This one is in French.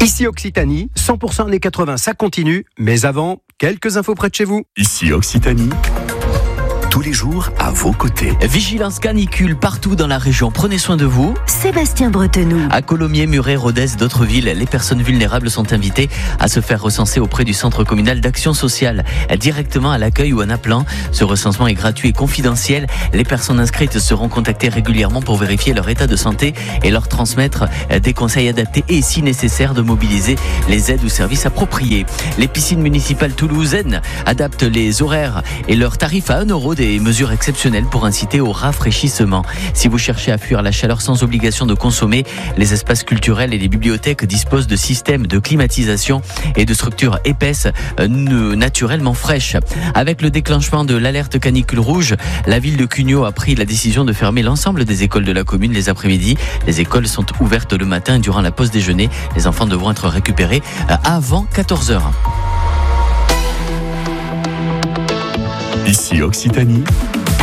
Ici Occitanie, 100% années 80, ça continue. Mais avant, quelques infos près de chez vous. Ici Occitanie, tous les jours à vos côtés. Vigilance canicule partout dans la région. Prenez soin de vous. Sébastien Bretenoux. À Colomiers, Muret, Rodez, d'autres villes, les personnes vulnérables sont invitées à se faire recenser auprès du centre communal d'action sociale, directement à l'accueil ou en appelant. Ce recensement est gratuit et confidentiel. Les personnes inscrites seront contactées régulièrement pour vérifier leur état de santé et leur transmettre des conseils adaptés et, si nécessaire, de mobiliser les aides ou services appropriés. Les piscines municipales toulousaines adaptent les horaires et leurs tarifs à 1 euro, des mesures exceptionnelles pour inciter au rafraîchissement. Si vous cherchez à fuir la chaleur sans obligation de consommer, les espaces culturels et les bibliothèques disposent de systèmes de climatisation et de structures épaisses naturellement fraîches. Avec le déclenchement de l'alerte canicule rouge, la ville de Cugnot a pris la décision de fermer l'ensemble des écoles de la commune les après-midi. Les écoles sont ouvertes le matin durant la pause déjeuner. Les enfants devront être récupérés avant 14h. Ici Occitanie,